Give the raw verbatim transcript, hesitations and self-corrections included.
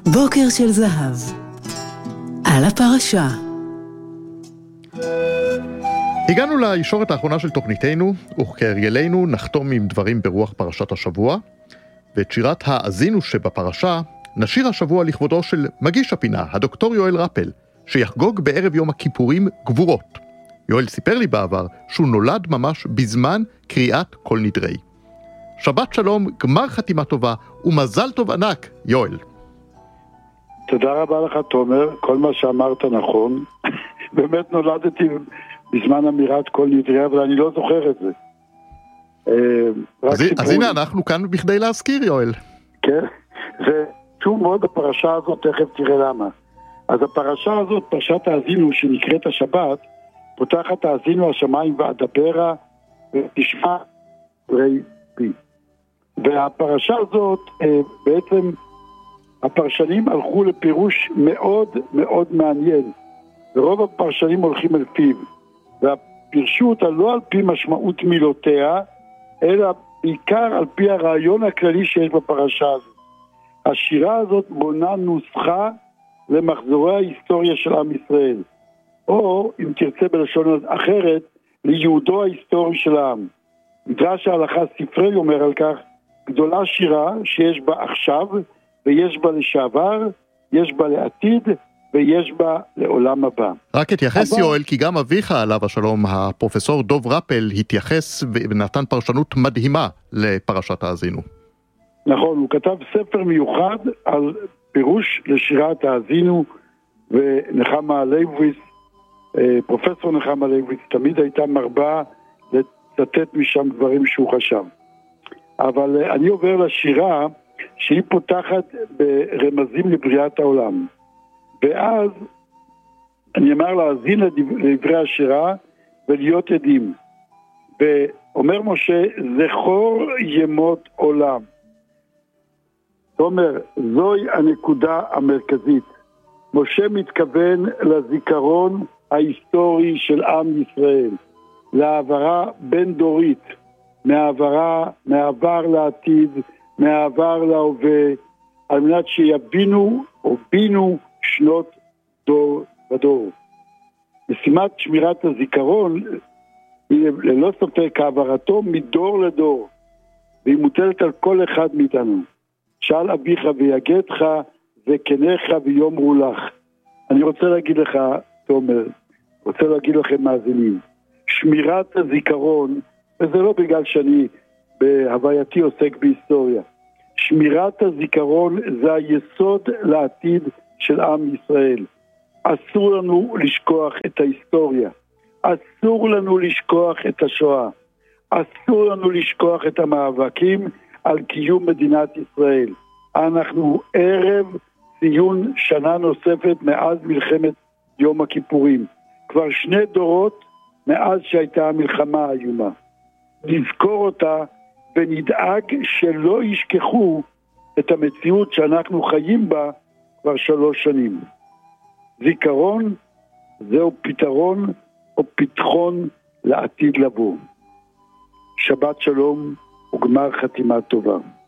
בוקר של זהב. על הפרשה. הגענו לישורת האחרונה של תוכניתנו, וכהרגלנו נחתום עם דברים ברוח פרשת השבוע, ואת שירת האזינו שבפרשה נשיר השבוע לכבודו של מגיש הפינה, הדוקטור יואל רפל, שיחגוג בערב יום הכיפורים גבורות. יואל סיפר לי בעבר שהוא נולד ממש בזמן קריאת כל נדרי. שבת שלום, גמר חתימה טובה ומזל טוב ענק, יואל. תודה רבה לך תומר, כל מה שאמרת נכון. באמת נולדתי בזמן אמירת כל נדרי, אבל אני לא זוכר את זה. אז, אז הנה אנחנו כאן בכדי להזכיר, יואל. כן, זה שוב מאוד בפרשה הזאת, תכף תראה למה. אז הפרשה הזאת, פרשת האזינו שנקראת השבת, פותחת האזינו השמיים ואדברה ותשמע דברי פי. והפרשה הזאת בעצם הפרשנים הלכו לפירוש מאוד מאוד מעניין, ורוב הפרשנים הולכים אל פיו, והפירשו אותה לא על פי משמעות מילותיה, אלא בעיקר על פי הרעיון הכללי שיש בפרשה הזאת. השירה הזאת בונה נוסחה למחזורי ההיסטוריה של עם ישראל, או אם תרצה בלשון אחרת, ליהודו ההיסטורי של העם. מדרש ההלכה ספרי אומר על כך, גדולה שירה שיש בה עכשיו, ויש בה לשעבר, יש בה לעתיד, ויש בה לעולם הבא. רק התייחס אבל... יואל, כי גם אביך עליו השלום, הפרופסור דוב רפל, התייחס ונתן פרשנות מדהימה לפרשת האזינו. נכון, הוא כתב ספר מיוחד על פירוש לשירת האזינו, ונחמה לייבוביץ, פרופסור נחמה לייבוביץ, תמיד הייתה מרבה לצטט משם דברים שהוא חשב. אבל אני עובר לשירה שהיא פותחת ברמזים לבריאת העולם. ואז אני אמר להאזין לדברי השירה ולהיות עדים. ואומר משה, זכור ימות עולם. זאת אומרת, זוהי הנקודה המרכזית. משה מתכוון לזיכרון ההיסטורי של עם ישראל, להעברה בין דורית, מהעברה, מהעבר לעתיד, מהעבר להווה, על מנת שיבינו או בינו שנות דור ודור. משימת שמירת הזיכרון היא ללא ספק העברתו מדור לדור, והיא מוטלת על כל אחד מאיתנו. שאל אביך ויגדך וקניך ויאמרו לך. אני רוצה להגיד לך, תומר, רוצה להגיד לכם מאזינים, שמירת הזיכרון, וזה לא בגלל שאני בהווייתי עוסק בהיסטוריה, שמירת הזיכרון זה היסוד לעתיד של עם ישראל. אסור לנו לשכוח את ההיסטוריה, אסור לנו לשכוח את השואה, אסור לנו לשכוח את המאבקים על קיום מדינת ישראל. אנחנו ערב ציון שנה נוספת מאז מלחמת יום הכיפורים, כבר שני דורות מאז שהייתה המלחמה האיומה. נזכור אותה ונדאג שלא ישכחו את המציאות שאנחנו חיים בה כבר שלוש שנים. זיכרון זהו פתרון או פתחון לעתיד לבוא. שבת שלום וגמר חתימה טובה.